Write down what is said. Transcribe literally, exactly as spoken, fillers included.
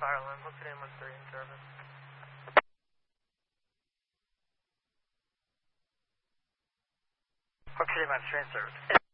Ireland, what's the name one three in service? Hook City one three in service.